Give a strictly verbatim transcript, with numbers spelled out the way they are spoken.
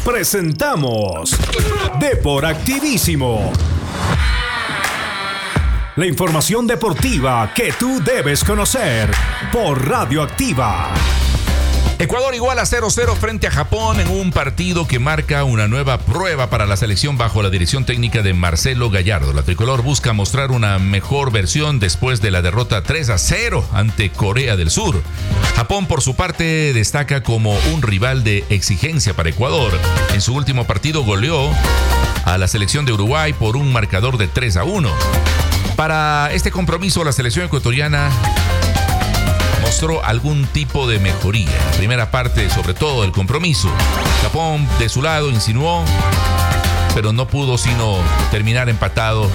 presentamos Deportivísimo. La información deportiva que tú debes conocer por Radioactiva. Ecuador iguala cero cero frente a Japón en un partido que marca una nueva prueba para la selección bajo la dirección técnica de Marcelo Gallardo. La tricolor busca mostrar una mejor versión después de la derrota tres a cero ante Corea del Sur. Japón, por su parte, destaca como un rival de exigencia para Ecuador. En su último partido goleó a la selección de Uruguay por un marcador de tres a uno. Para este compromiso, la selección ecuatoriana mostró algún tipo de mejoría. En la primera parte, sobre todo, del compromiso. Japón, de su lado, insinuó, pero no pudo sino terminar empatado